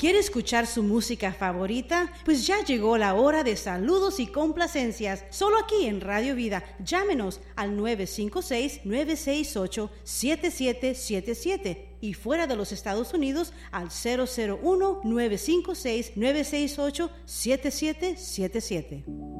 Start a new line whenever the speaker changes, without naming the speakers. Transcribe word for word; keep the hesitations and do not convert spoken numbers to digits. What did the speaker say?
¿Quiere escuchar su música favorita? Pues ya llegó la hora de saludos y complacencias, solo aquí en Radio Vida. Llámenos al nueve cinco seis, nueve seis ocho, siete siete siete siete y fuera de los Estados Unidos al cero cero uno, nueve cinco seis, nueve seis ocho, siete siete siete siete.